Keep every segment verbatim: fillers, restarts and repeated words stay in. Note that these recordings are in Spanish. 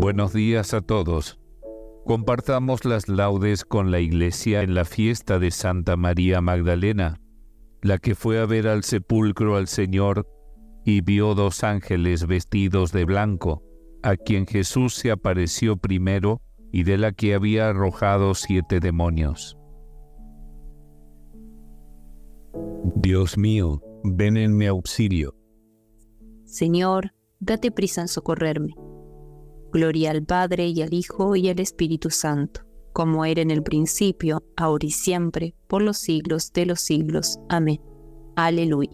Buenos días a todos. Compartamos las laudes con la Iglesia en la fiesta de Santa María Magdalena, la que fue a ver al sepulcro al Señor y vio dos ángeles vestidos de blanco, a quien Jesús se apareció primero y de la que había arrojado siete demonios. Dios mío, ven en mi auxilio. Señor, date prisa en socorrerme. Gloria al Padre, y al Hijo, y al Espíritu Santo, como era en el principio, ahora y siempre, por los siglos de los siglos. Amén. Aleluya.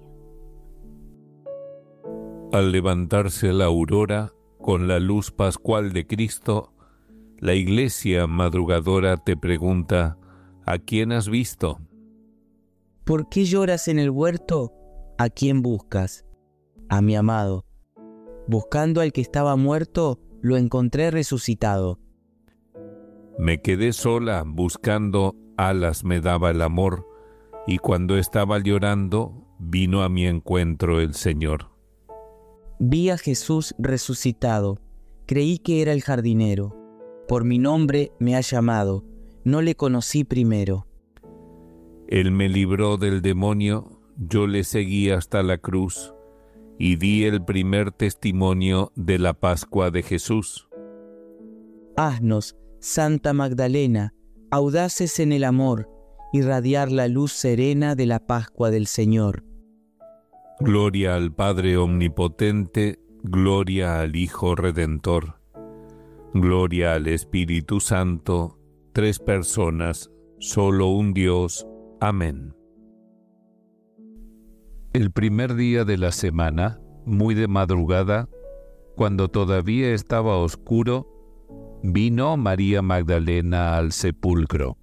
Al levantarse la aurora, con la luz pascual de Cristo, la Iglesia madrugadora te pregunta: ¿a quién has visto? ¿Por qué lloras en el huerto? ¿A quién buscas? A mi amado. Buscando al que estaba muerto, lo encontré resucitado. Me quedé sola buscando, alas me daba el amor, y cuando estaba llorando, vino a mi encuentro el Señor. Vi a Jesús resucitado, creí que era el jardinero. Por mi nombre me ha llamado, no le conocí primero. Él me libró del demonio, yo le seguí hasta la cruz, y di el primer testimonio de la Pascua de Jesús. Haznos, Santa Magdalena, audaces en el amor, irradiar la luz serena de la Pascua del Señor. Gloria al Padre Omnipotente, gloria al Hijo Redentor, gloria al Espíritu Santo, tres personas, solo un Dios. Amén. El primer día de la semana, muy de madrugada, cuando todavía estaba oscuro, vino María Magdalena al sepulcro.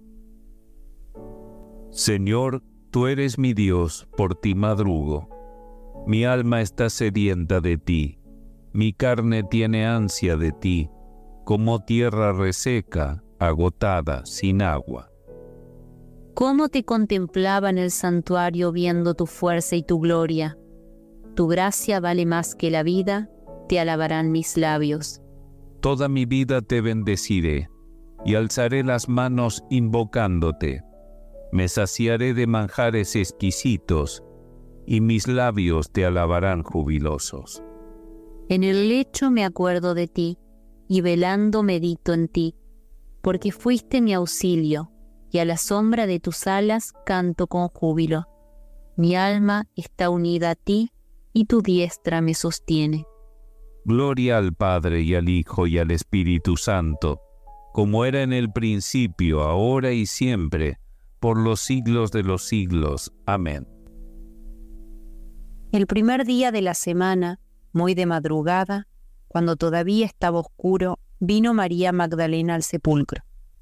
Señor, tú eres mi Dios, por ti madrugo. Mi alma está sedienta de ti, mi carne tiene ansia de ti, como tierra reseca, agotada, sin agua. ¿Cómo te contemplaba en el santuario viendo tu fuerza y tu gloria? Tu gracia vale más que la vida, te alabarán mis labios. Toda mi vida te bendeciré, y alzaré las manos invocándote. Me saciaré de manjares exquisitos, y mis labios te alabarán jubilosos. En el lecho me acuerdo de ti, y velando medito en ti, porque fuiste mi auxilio, y a la sombra de tus alas canto con júbilo. Mi alma está unida a ti, y tu diestra me sostiene. Gloria al Padre, y al Hijo, y al Espíritu Santo, como era en el principio, ahora y siempre, por los siglos de los siglos. Amén. El primer día de la semana, muy de madrugada, cuando todavía estaba oscuro, vino María Magdalena al sepulcro.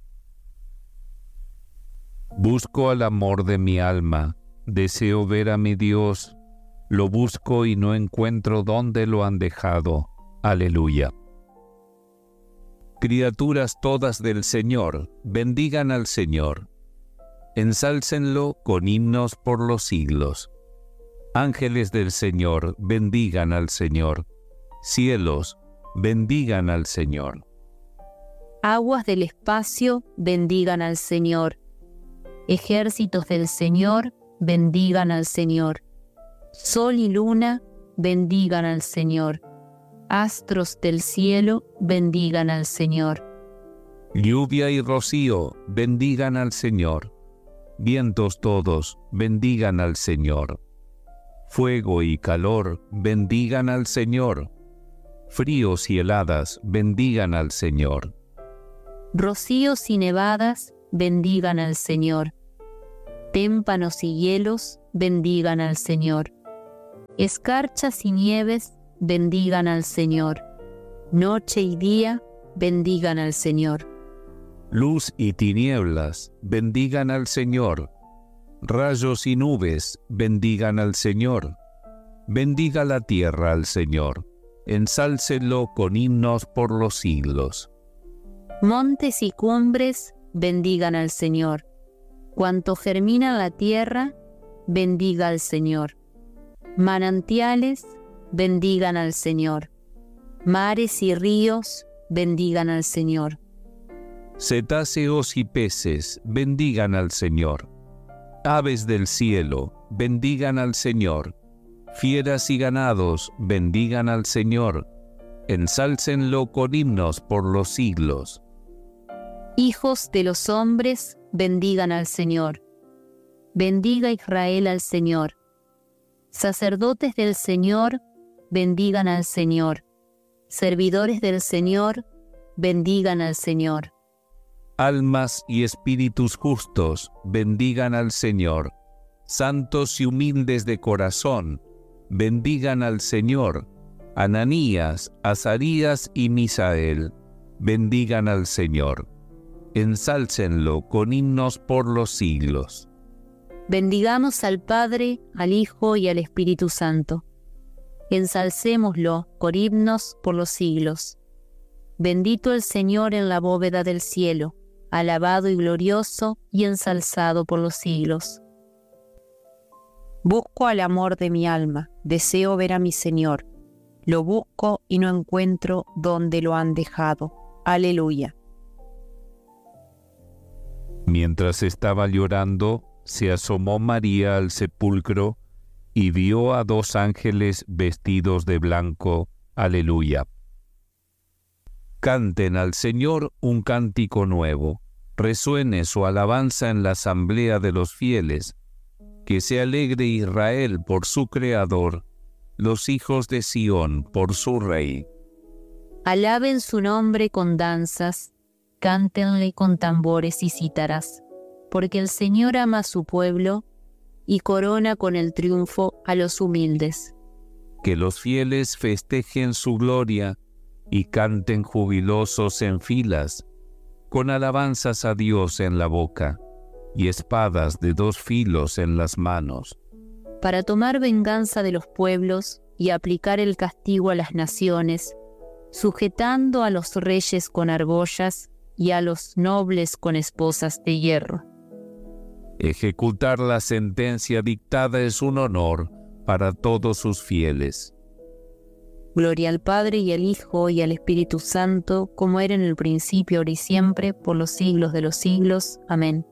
Busco al amor de mi alma, deseo ver a mi Dios, lo busco y no encuentro dónde lo han dejado. Aleluya. Criaturas todas del Señor, bendigan al Señor. Ensálcenlo con himnos por los siglos. Ángeles del Señor, bendigan al Señor. Cielos, bendigan al Señor. Aguas del espacio, bendigan al Señor. Ejércitos del Señor, bendigan al Señor. Sol y luna, bendigan al Señor. Astros del cielo, bendigan al Señor. Lluvia y rocío, bendigan al Señor. Vientos todos, bendigan al Señor. Fuego y calor, bendigan al Señor. Fríos y heladas, bendigan al Señor. Rocíos y nevadas, bendigan al Señor. Témpanos y hielos, bendigan al Señor. Escarchas y nieves, bendigan al Señor. Noche y día, bendigan al Señor. Luz y tinieblas, bendigan al Señor. Rayos y nubes, bendigan al Señor. Bendiga la tierra al Señor. Ensálcelo con himnos por los siglos. Montes y cumbres, bendigan al Señor. Cuanto germina en la tierra, bendiga al Señor. Manantiales, bendigan al Señor. Mares y ríos, bendigan al Señor. Cetáceos y peces, bendigan al Señor. Aves del cielo, bendigan al Señor. Fieras y ganados, bendigan al Señor. Ensálcenlo con himnos por los siglos. Hijos de los hombres, bendigan al Señor. Bendiga Israel al Señor. Sacerdotes del Señor, bendigan al Señor. Servidores del Señor, bendigan al Señor. Almas y espíritus justos, bendigan al Señor. Santos y humildes de corazón, bendigan al Señor. Ananías, Azarías y Misael, bendigan al Señor. Ensálcenlo con himnos por los siglos. Bendigamos al Padre, al Hijo y al Espíritu Santo. Ensalcémoslo con himnos por los siglos. Bendito el Señor en la bóveda del cielo, alabado y glorioso y ensalzado por los siglos. Busco al amor de mi alma, deseo ver a mi Señor. Lo busco y no encuentro donde lo han dejado. Aleluya. Mientras estaba llorando, se asomó María al sepulcro y vio a dos ángeles vestidos de blanco. Aleluya. Canten al Señor un cántico nuevo. Resuene su alabanza en la asamblea de los fieles. Que se alegre Israel por su Creador, los hijos de Sión por su Rey. Alaben su nombre con danzas, cántenle con tambores y cítaras, porque el Señor ama a su pueblo y corona con el triunfo a los humildes. Que los fieles festejen su gloria y canten jubilosos en filas, con alabanzas a Dios en la boca y espadas de dos filos en las manos. Para tomar venganza de los pueblos y aplicar el castigo a las naciones, sujetando a los reyes con argollas y a los nobles con esposas de hierro. Ejecutar la sentencia dictada es un honor para todos sus fieles. Gloria al Padre y al Hijo y al Espíritu Santo, como era en el principio, ahora y siempre, por los siglos de los siglos. Amén.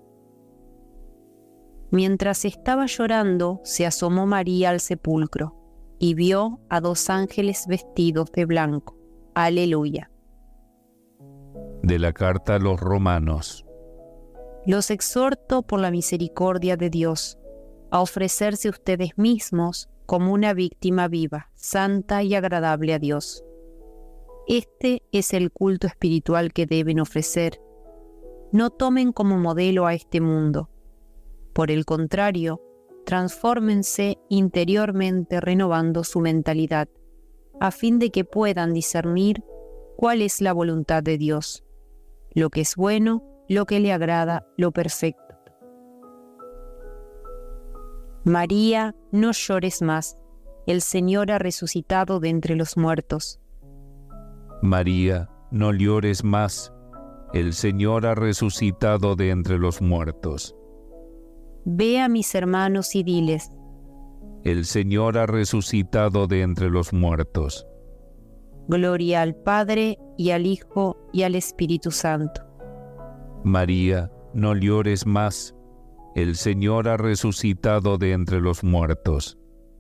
Mientras estaba llorando, se asomó María al sepulcro y vio a dos ángeles vestidos de blanco. Aleluya. De la carta a los Romanos. Los exhorto por la misericordia de Dios a ofrecerse ustedes mismos como una víctima viva, santa y agradable a Dios. Este es el culto espiritual que deben ofrecer. No tomen como modelo a este mundo. Por el contrario, transfórmense interiormente renovando su mentalidad, a fin de que puedan discernir cuál es la voluntad de Dios, lo que es bueno, lo que le agrada, lo perfecto. María, no llores más, el Señor ha resucitado de entre los muertos. María, no llores más, el Señor ha resucitado de entre los muertos. Ve a mis hermanos y diles: el Señor ha resucitado de entre los muertos. Gloria al Padre, y al Hijo, y al Espíritu Santo. María, no llores más, el Señor ha resucitado de entre los muertos.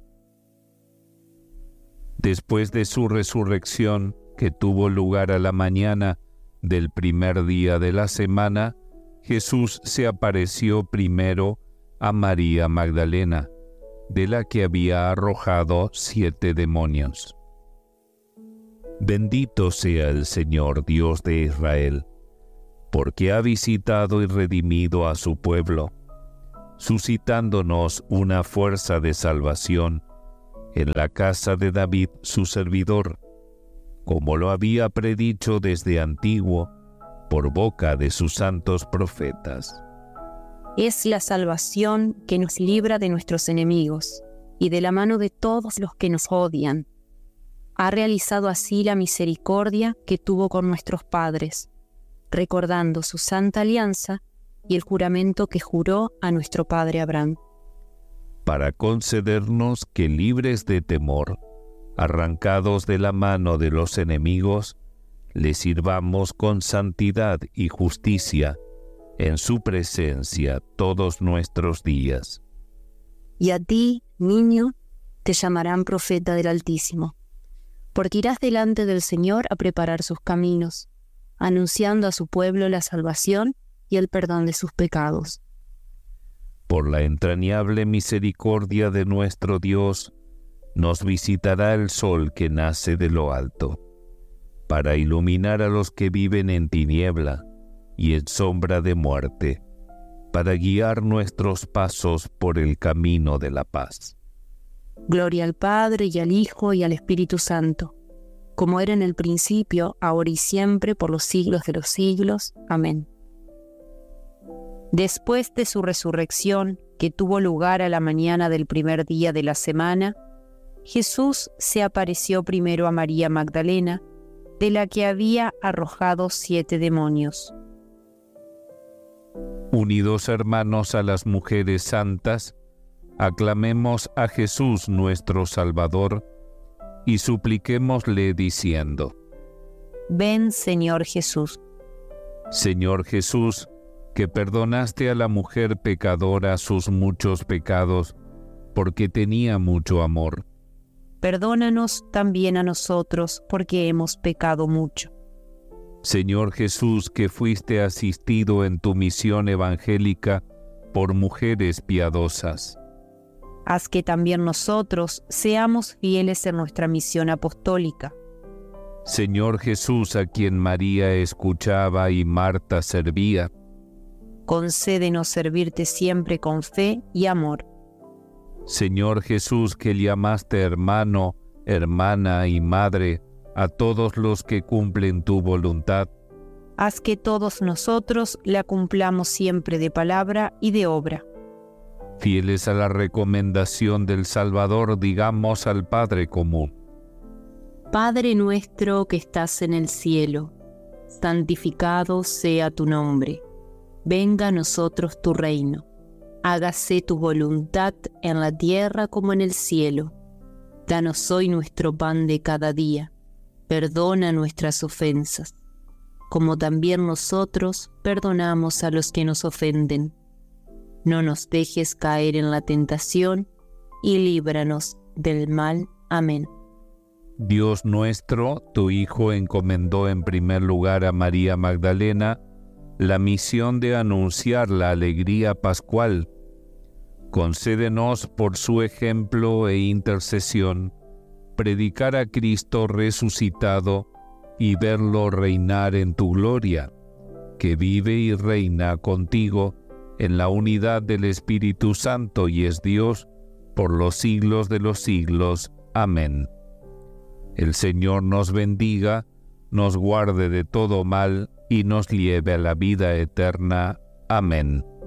Después de su resurrección, que tuvo lugar a la mañana del primer día de la semana, Jesús se apareció primero a María Magdalena, de la que había arrojado siete demonios. Bendito sea el Señor Dios de Israel, porque ha visitado y redimido a su pueblo, suscitándonos una fuerza de salvación en la casa de David su servidor, como lo había predicho desde antiguo por boca de sus santos profetas. Es la salvación que nos libra de nuestros enemigos y de la mano de todos los que nos odian. Ha realizado así la misericordia que tuvo con nuestros padres, recordando su santa alianza y el juramento que juró a nuestro padre Abraham. Para concedernos que, libres de temor, arrancados de la mano de los enemigos, le sirvamos con santidad y justicia en su presencia todos nuestros días. Y a ti, niño, te llamarán profeta del Altísimo, porque irás delante del Señor a preparar sus caminos, anunciando a su pueblo la salvación y el perdón de sus pecados. Por la entrañable misericordia de nuestro Dios, nos visitará el sol que nace de lo alto, para iluminar a los que viven en tiniebla y en sombra de muerte, para guiar nuestros pasos por el camino de la paz. Gloria al Padre, y al Hijo, y al Espíritu Santo, como era en el principio, ahora y siempre, por los siglos de los siglos. Amén. Después de su resurrección, que tuvo lugar a la mañana del primer día de la semana, Jesús se apareció primero a María Magdalena, de la que había arrojado siete demonios. Unidos hermanos a las mujeres santas, aclamemos a Jesús nuestro Salvador y supliquémosle diciendo: Ven, Señor Jesús. Señor Jesús, que perdonaste a la mujer pecadora sus muchos pecados, porque tenía mucho amor. Perdónanos también a nosotros, porque hemos pecado mucho. Señor Jesús, que fuiste asistido en tu misión evangélica por mujeres piadosas, haz que también nosotros seamos fieles en nuestra misión apostólica. Señor Jesús, a quien María escuchaba y Marta servía, concédenos servirte siempre con fe y amor. Señor Jesús, que llamaste hermano, hermana y madre a todos los que cumplen tu voluntad, haz que todos nosotros la cumplamos siempre de palabra y de obra. Fieles a la recomendación del Salvador, digamos al Padre común: Padre nuestro que estás en el cielo, santificado sea tu nombre. Venga a nosotros tu reino. Hágase tu voluntad en la tierra como en el cielo. Danos hoy nuestro pan de cada día. Perdona nuestras ofensas, como también nosotros perdonamos a los que nos ofenden. No nos dejes caer en la tentación, y líbranos del mal. Amén. Dios nuestro, tu Hijo encomendó en primer lugar a María Magdalena la misión de anunciar la alegría pascual. Concédenos por su ejemplo e intercesión predicar a Cristo resucitado y verlo reinar en tu gloria, que vive y reina contigo en la unidad del Espíritu Santo y es Dios por los siglos de los siglos. Amén. El Señor nos bendiga, nos guarde de todo mal y nos lleve a la vida eterna. Amén.